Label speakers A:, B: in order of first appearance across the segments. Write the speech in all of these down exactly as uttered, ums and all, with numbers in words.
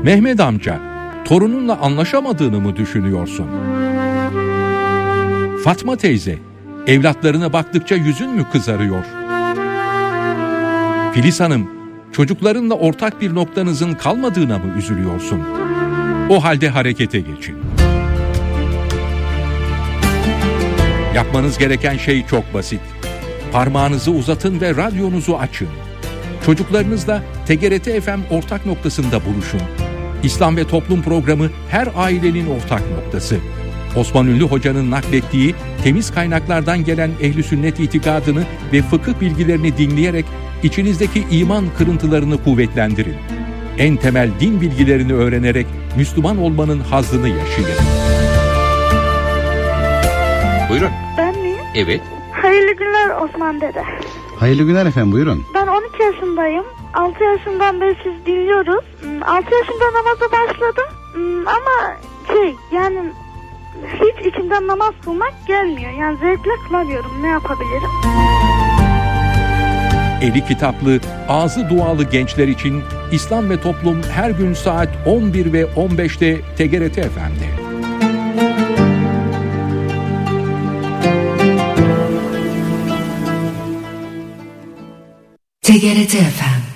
A: Mehmet amca, torununla anlaşamadığını mı düşünüyorsun? Fatma teyze, evlatlarına baktıkça yüzün mü kızarıyor? Filiz Hanım, çocuklarınla ortak bir noktanızın kalmadığına mı üzülüyorsun? O halde harekete geçin. Yapmanız gereken şey çok basit. Parmağınızı uzatın ve radyonuzu açın. Çocuklarınızla T G R T F M ortak noktasında buluşun. İslam ve Toplum programı her ailenin ortak noktası. Osman Ünlü Hoca'nın naklettiği temiz kaynaklardan gelen ehli sünnet itikadını ve fıkıh bilgilerini dinleyerek içinizdeki iman kırıntılarını kuvvetlendirin. En temel din bilgilerini öğrenerek Müslüman olmanın hazzını yaşayın.
B: Buyurun.
C: Ben miyim?
B: Evet.
C: Hayırlı günler Osman dede.
D: Hayırlı günler efendim, buyurun.
C: Ben on iki yaşındayım. altı yaşından beri siz dinliyoruz. altı yaşında namaza başladım. Ama şey yani hiç içimden namaz kılmak gelmiyor. Yani zevkle kılamıyorum. Ne yapabilirim?
A: Eli kitaplı, ağzı dualı gençler için İslam ve Toplum her gün saat on bir ve on beşte T G R T F M'de.
E: T G R T F M.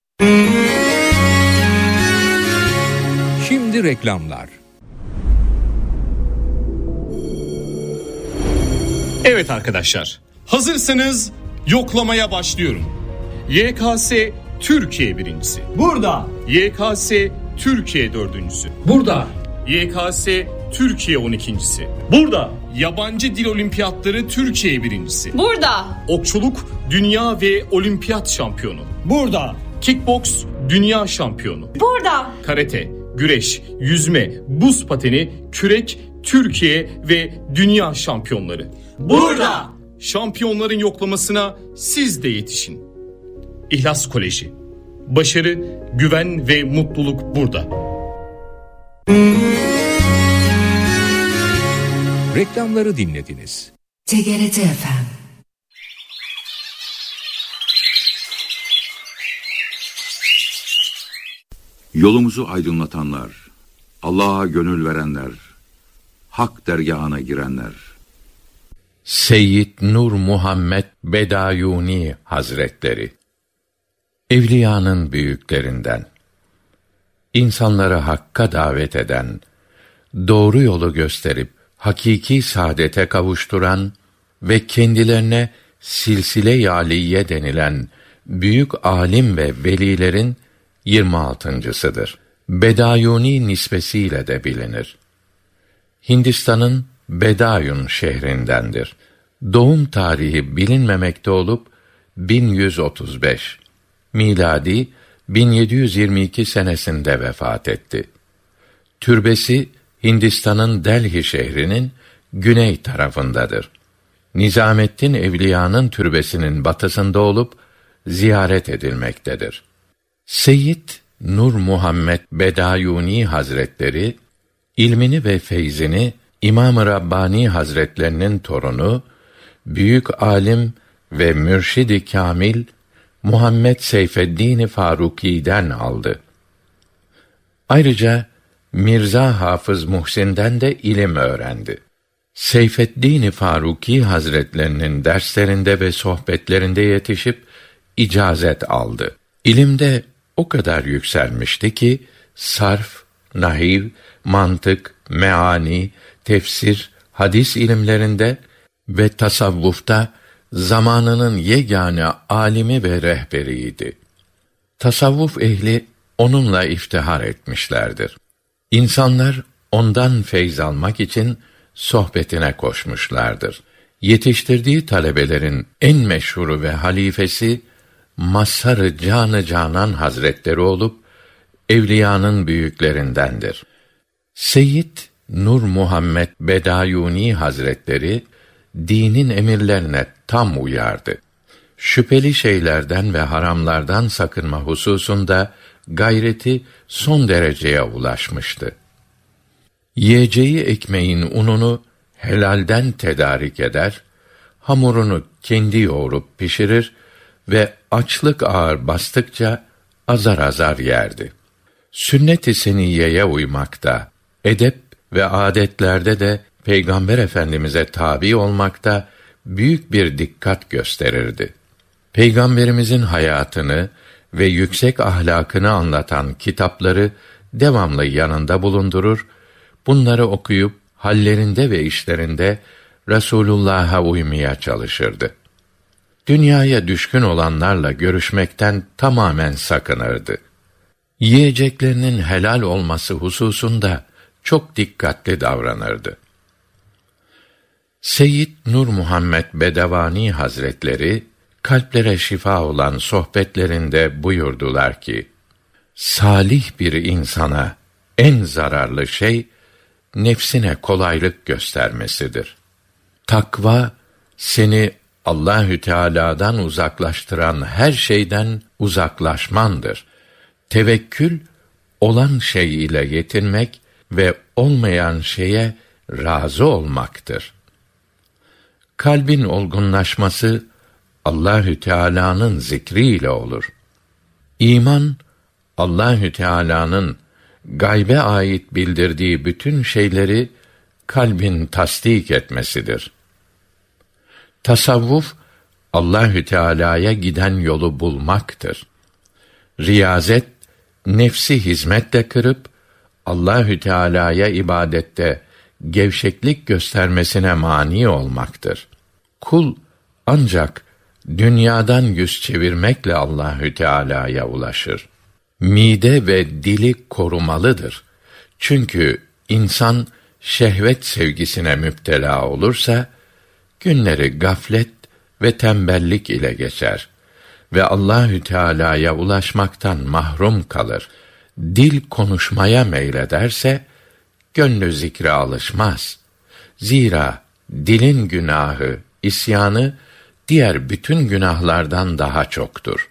A: Şimdi reklamlar.
F: Evet arkadaşlar, hazırsanız yoklamaya başlıyorum. Y K S Türkiye birincisi.
G: Burada.
F: Y K S Türkiye dördüncüsü.
G: Burada.
F: Y K S Türkiye on ikincisi.
G: Burada.
F: Yabancı dil olimpiyatları Türkiye birincisi.
H: Burada.
F: Okçuluk dünya ve olimpiyat şampiyonu.
G: Burada.
F: Kickboks dünya şampiyonu.
H: Burada.
F: Karate, güreş, yüzme, buz pateni, kürek, Türkiye ve dünya şampiyonları.
G: Burada.
F: Şampiyonların yoklamasına siz de yetişin. İhlas Koleji. Başarı, güven ve mutluluk burada.
A: Reklamları dinlediniz.
E: T G R T F M.
I: Yolumuzu aydınlatanlar, Allah'a gönül verenler, hak dergahına girenler.
J: Seyyid Nur Muhammed Bedayuni Hazretleri, evliyanın büyüklerinden, insanları hakka davet eden, doğru yolu gösterip hakiki saadete kavuşturan ve kendilerine silsile-i aliye denilen büyük alim ve velilerin yirmi altıncısıdır. Bedayuni nispesiyle de bilinir. Hindistan'ın Bedayun şehrindendir. Doğum tarihi bilinmemekte olup bin yüz otuz beş, miladi bin yedi yüz yirmi iki senesinde vefat etti. Türbesi Hindistan'ın Delhi şehrinin güney tarafındadır. Nizamettin Evliya'nın türbesinin batısında olup ziyaret edilmektedir. Seyyid Nur Muhammed Bedayuni Hazretleri, ilmini ve feyzini İmam-ı Rabbani Hazretlerinin torunu, büyük alim ve mürşid-i kâmil Muhammed Seyfeddin Faruki'den aldı. Ayrıca Mirza Hafız Muhsin'den de ilim öğrendi. Seyfeddin Faruki Hazretlerinin derslerinde ve sohbetlerinde yetişip icazet aldı. İlimde o kadar yükselmişti ki sarf, nahiv, mantık, meani, tefsir, hadis ilimlerinde ve tasavvufta zamanının yegâne alimi ve rehberiydi. Tasavvuf ehli onunla iftihar etmişlerdir. İnsanlar ondan feyz almak için sohbetine koşmuşlardır. Yetiştirdiği talebelerin en meşhuru ve halifesi Mazhar-ı Can-ı Canan Hazretleri olup evliyanın büyüklerindendir. Seyyid Nur Muhammed Bedayuni Hazretleri dinin emirlerine tam uyardı. Şüpheli şeylerden ve haramlardan sakınma hususunda gayreti son dereceye ulaşmıştı. Yiyeceği ekmeğin ununu helalden tedarik eder, hamurunu kendi yoğurup pişirir ve açlık ağır bastıkça azar azar yerdi. Sünnet-i seniyeye uymakta, edep ve adetlerde de Peygamber Efendimiz'e tabi olmakta büyük bir dikkat gösterirdi. Peygamberimizin hayatını ve yüksek ahlakını anlatan kitapları devamlı yanında bulundurur, bunları okuyup hallerinde ve işlerinde Resulullah'a uymaya çalışırdı. Dünyaya düşkün olanlarla görüşmekten tamamen sakınırdı. Yiyeceklerinin helal olması hususunda çok dikkatli davranırdı. Seyyid Nur Muhammed Bedevani Hazretleri, kalplere şifa olan sohbetlerinde buyurdular ki, salih bir insana en zararlı şey, nefsine kolaylık göstermesidir. Takva, seni Allahü Teala'dan uzaklaştıran her şeyden uzaklaşmandır. Tevekkül, olan şey ile yetinmek ve olmayan şeye razı olmaktır. Kalbin olgunlaşması, Allahü Teala'nın zikriyle olur. İman, Allahü Teala'nın gaybe ait bildirdiği bütün şeyleri kalbin tasdik etmesidir. Tasavvuf, Allahü Teala'ya giden yolu bulmaktır. Riyazet, nefsi hizmetle kırıp Allahü Teala'ya ibadette gevşeklik göstermesine mani olmaktır. Kul ancak dünyadan yüz çevirmekle Allahü Teala'ya ulaşır. Mide ve dili korumalıdır. Çünkü insan şehvet sevgisine müptela olursa günleri gaflet ve tembellik ile geçer ve Allahü Teala'ya ulaşmaktan mahrum kalır. Dil konuşmaya meylederse gönlü zikre alışmaz. Zira dilin günahı, isyanı diğer bütün günahlardan daha çoktur.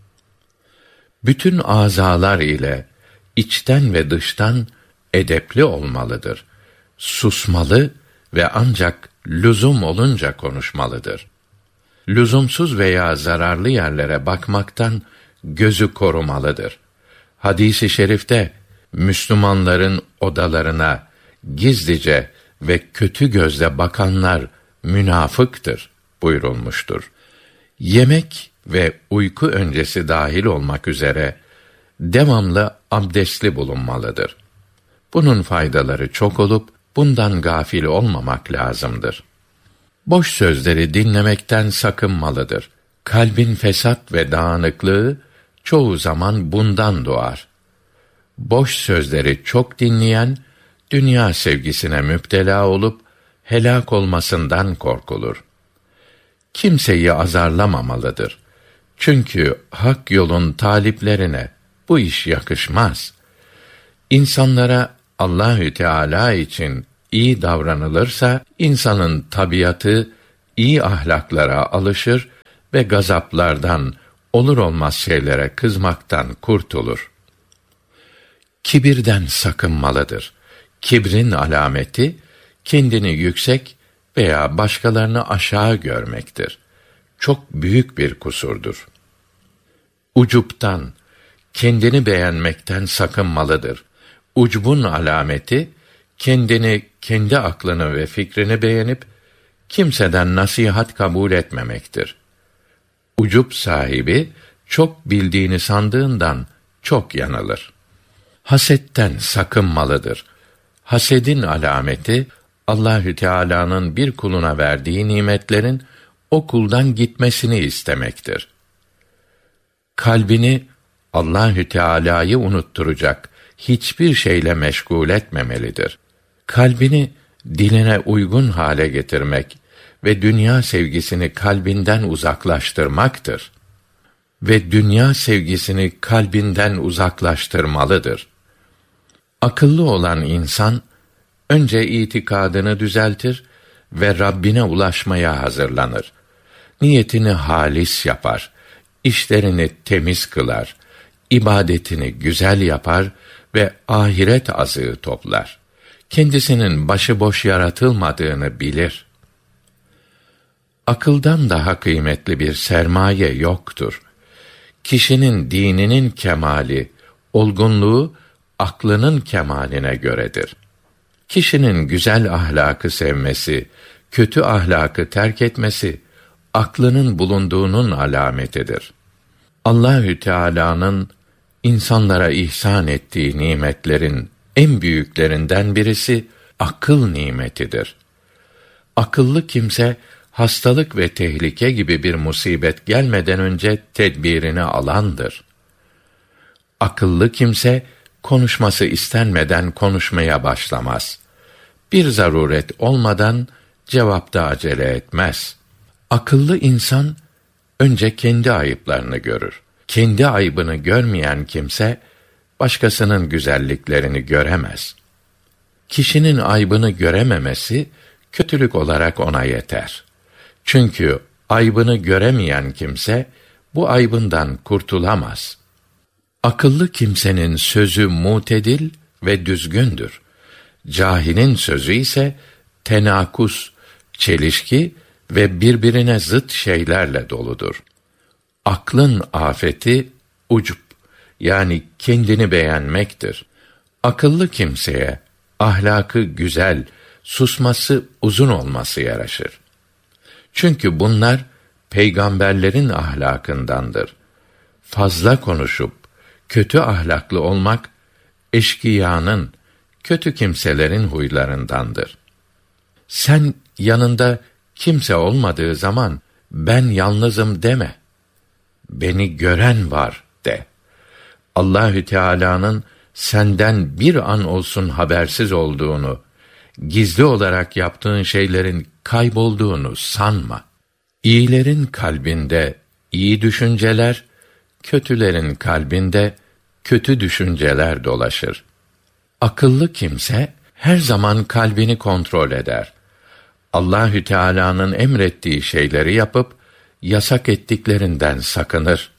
J: Bütün azalar ile içten ve dıştan edepli olmalıdır. Susmalı ve ancak lüzum olunca konuşmalıdır. Lüzumsuz veya zararlı yerlere bakmaktan gözü korumalıdır. Hadis-i şerifte Müslümanların odalarına gizlice ve kötü gözle bakanlar münafıktır buyurulmuştur. Yemek ve uyku öncesi dahil olmak üzere devamlı abdestli bulunmalıdır. Bunun faydaları çok olup bundan gafil olmamak lazımdır. Boş sözleri dinlemekten sakınmalıdır. Kalbin fesat ve dağınıklığı çoğu zaman bundan doğar. Boş sözleri çok dinleyen, dünya sevgisine müptela olup helak olmasından korkulur. Kimseyi azarlamamalıdır. Çünkü hak yolun taliplerine bu iş yakışmaz. İnsanlara Allahü Teala için iyi davranılırsa, insanın tabiatı iyi ahlaklara alışır ve gazaplardan, olur olmaz şeylere kızmaktan kurtulur. Kibirden sakınmalıdır. Kibrin alameti, kendini yüksek veya başkalarını aşağı görmektir. Çok büyük bir kusurdur. Ucuptan, kendini beğenmekten sakınmalıdır. Ucbun alameti, kendini, kendi aklını ve fikrini beğenip, kimseden nasihat kabul etmemektir. Ucup sahibi, çok bildiğini sandığından çok yanılır. Hasetten sakınmalıdır. Hasedin alameti, Allahü Teala'nın bir kuluna verdiği nimetlerin o kuldan gitmesini istemektir. Kalbini Allahü Teala'yı unutturacak hiçbir şeyle meşgul etmemelidir. Kalbini diline uygun hale getirmek ve dünya sevgisini kalbinden uzaklaştırmaktır. Ve dünya sevgisini kalbinden uzaklaştırmalıdır. Akıllı olan insan önce itikadını düzeltir ve Rabbine ulaşmaya hazırlanır. Niyetini halis yapar, işlerini temiz kılar, ibadetini güzel yapar ve ahiret azığı toplar. Kendisinin başıboş yaratılmadığını bilir. Akıldan daha kıymetli bir sermaye yoktur. Kişinin dininin kemali olgunluğu aklının kemaline göredir. Kişinin güzel ahlakı sevmesi, kötü ahlakı terk etmesi, aklının bulunduğunun alametidir. Allahü Teala'nın insanlara ihsan ettiği nimetlerin en büyüklerinden birisi akıl nimetidir. Akıllı kimse hastalık ve tehlike gibi bir musibet gelmeden önce tedbirini alandır. Akıllı kimse konuşması istenmeden konuşmaya başlamaz. Bir zaruret olmadan cevapta acele etmez. Akıllı insan önce kendi ayıplarını görür. Kendi ayıbını görmeyen kimse başkasının güzelliklerini göremez. Kişinin aybını görememesi kötülük olarak ona yeter. Çünkü aybını göremeyen kimse bu aybından kurtulamaz. Akıllı kimsenin sözü mutedil ve düzgündür. Cahilin sözü ise tenakus, çelişki ve birbirine zıt şeylerle doludur. Aklın afeti ucup, yani kendini beğenmektir. Akıllı kimseye ahlakı güzel, susması uzun olması yaraşır. Çünkü bunlar peygamberlerin ahlakındandır. Fazla konuşup kötü ahlaklı olmak eşkıyanın, kötü kimselerin huylarındandır. Sen yanında kimse olmadığı zaman ben yalnızım deme. Beni gören var de. Allahü Teala'nın senden bir an olsun habersiz olduğunu, gizli olarak yaptığın şeylerin kaybolduğunu sanma. İyilerin kalbinde iyi düşünceler, kötülerin kalbinde kötü düşünceler dolaşır. Akıllı kimse her zaman kalbini kontrol eder. Allahü Teala'nın emrettiği şeyleri yapıp yasak ettiklerinden sakınır.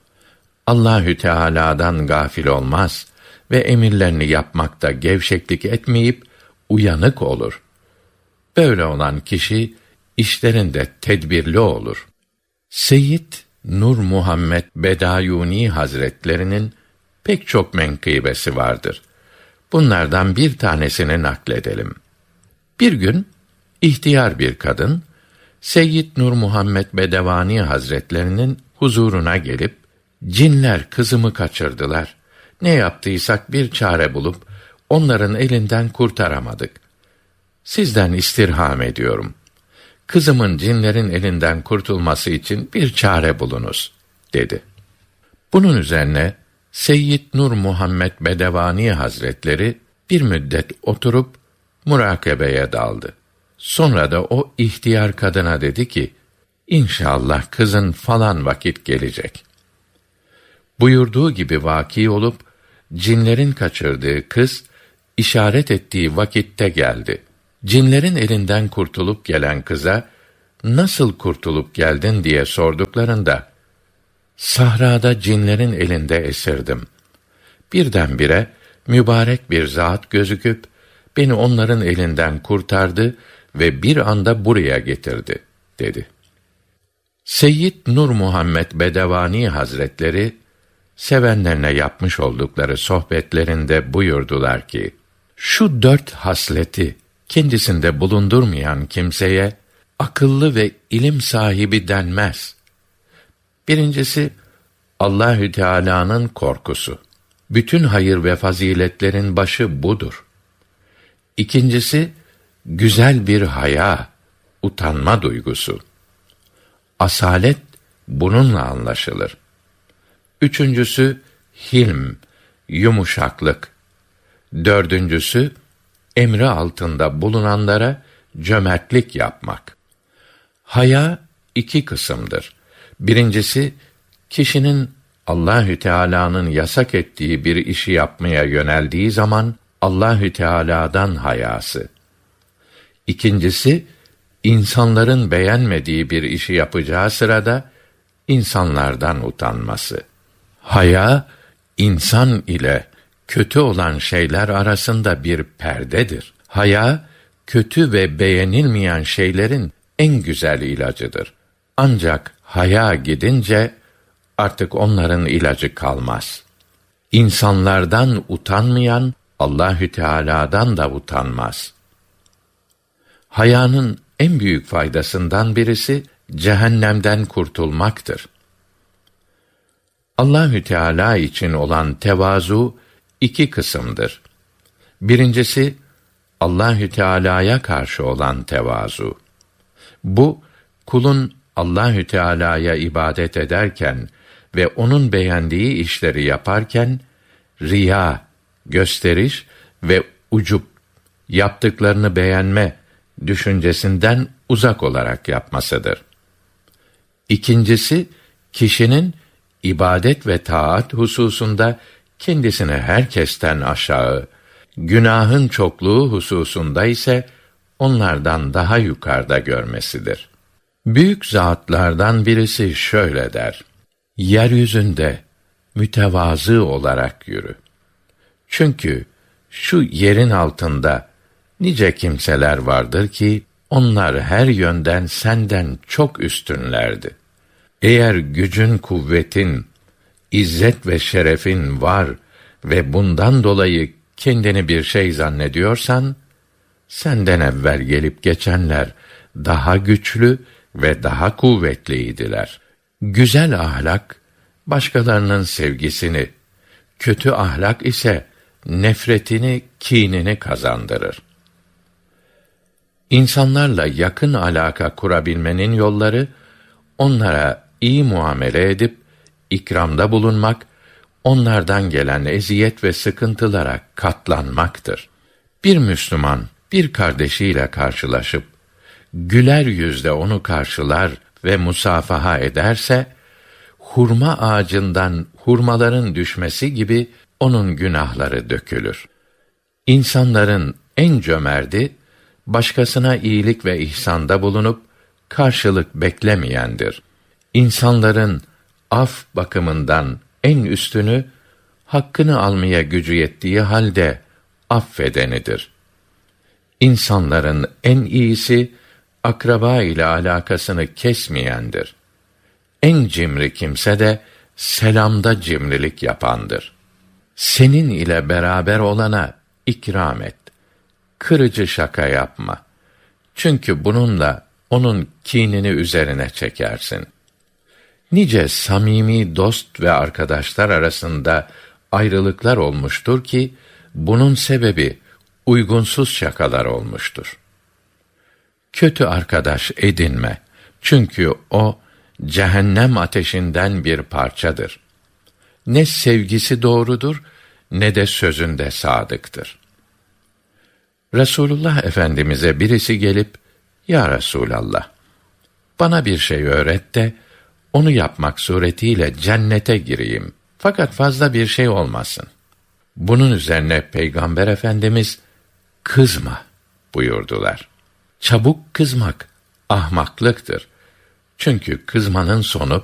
J: Allahü Teala'dan gafil olmaz ve emirlerini yapmakta gevşeklik etmeyip uyanık olur. Böyle olan kişi işlerinde tedbirli olur. Seyyid Nur Muhammed Bedayuni Hazretlerinin pek çok menkıbesi vardır. Bunlardan bir tanesini nakledelim. Bir gün ihtiyar bir kadın Seyyid Nur Muhammed Bedevani Hazretlerinin huzuruna gelip, cinler kızımı kaçırdılar. Ne yaptıysak bir çare bulup onların elinden kurtaramadık. Sizden istirham ediyorum. Kızımın cinlerin elinden kurtulması için bir çare bulunuz, dedi. Bunun üzerine Seyyid Nur Muhammed Bedevani Hazretleri bir müddet oturup murakabeye daldı. Sonra da o ihtiyar kadına dedi ki, İnşallah kızın falan vakit gelecek. Buyurduğu gibi vaki olup, cinlerin kaçırdığı kız, işaret ettiği vakitte geldi. Cinlerin elinden kurtulup gelen kıza, nasıl kurtulup geldin diye sorduklarında, sahrada cinlerin elinde esirdim. Birdenbire mübarek bir zat gözüküp, beni onların elinden kurtardı ve bir anda buraya getirdi, dedi. Seyyid Nur Muhammed Bedevani Hazretleri, sevenlerine yapmış oldukları sohbetlerinde buyurdular ki, şu dört hasleti kendisinde bulundurmayan kimseye akıllı ve ilim sahibi denmez. Birincisi, Allahü Teala'nın korkusu. Bütün hayır ve faziletlerin başı budur. İkincisi, güzel bir haya, utanma duygusu. Asalet bununla anlaşılır. Üçüncüsü, hilm, yumuşaklık. Dördüncüsü, emri altında bulunanlara cömertlik yapmak. Haya iki kısımdır. Birincisi, kişinin Allahü Teala'nın yasak ettiği bir işi yapmaya yöneldiği zaman Allahü Teala'dan hayası. İkincisi, insanların beğenmediği bir işi yapacağı sırada insanlardan utanması. Haya, insan ile kötü olan şeyler arasında bir perdedir. Haya, kötü ve beğenilmeyen şeylerin en güzel ilacıdır. Ancak haya gidince artık onların ilacı kalmaz. İnsanlardan utanmayan Allahü Teala'dan da utanmaz. Hayanın en büyük faydasından birisi cehennemden kurtulmaktır. Allahü Teala için olan tevazu iki kısımdır. Birincisi Allahü Teala'ya karşı olan tevazu. Bu kulun Allahü Teala'ya ibadet ederken ve onun beğendiği işleri yaparken riya, gösteriş ve ucup, yaptıklarını beğenme düşüncesinden uzak olarak yapmasıdır. İkincisi, kişinin ibadet ve taat hususunda kendisini herkesten aşağı, günahın çokluğu hususunda ise onlardan daha yukarıda görmesidir. Büyük zatlardan birisi şöyle der: yeryüzünde mütevazı olarak yürü. Çünkü şu yerin altında nice kimseler vardır ki onlar her yönden senden çok üstünlerdi. Eğer gücün, kuvvetin, izzet ve şerefin var ve bundan dolayı kendini bir şey zannediyorsan, senden evvel gelip geçenler daha güçlü ve daha kuvvetliydiler. Güzel ahlak, başkalarının sevgisini, kötü ahlak ise nefretini, kinini kazandırır. İnsanlarla yakın alaka kurabilmenin yolları, onlara iyi muamele edip, ikramda bulunmak, onlardan gelen eziyet ve sıkıntılara katlanmaktır. Bir Müslüman, bir kardeşiyle karşılaşıp, güler yüzle onu karşılar ve musafaha ederse, hurma ağacından hurmaların düşmesi gibi onun günahları dökülür. İnsanların en cömerti, başkasına iyilik ve ihsanda bulunup, karşılık beklemeyendir. İnsanların af bakımından en üstünü, hakkını almaya gücü yettiği halde affedenidir. İnsanların en iyisi, akraba ile alakasını kesmeyendir. En cimri kimse de selamda cimrilik yapandır. Senin ile beraber olana ikram et. Kırıcı şaka yapma. Çünkü bununla onun kinini üzerine çekersin. Nice samimi dost ve arkadaşlar arasında ayrılıklar olmuştur ki, bunun sebebi uygunsuz şakalar olmuştur. Kötü arkadaş edinme. Çünkü o, cehennem ateşinden bir parçadır. Ne sevgisi doğrudur, ne de sözünde sadıktır. Resulullah Efendimiz'e birisi gelip, "Ya Resulallah, bana bir şey öğret de, onu yapmak suretiyle cennete gireyim. Fakat fazla bir şey olmasın." Bunun üzerine Peygamber Efendimiz, "Kızma," buyurdular. Çabuk kızmak ahmaklıktır. Çünkü kızmanın sonu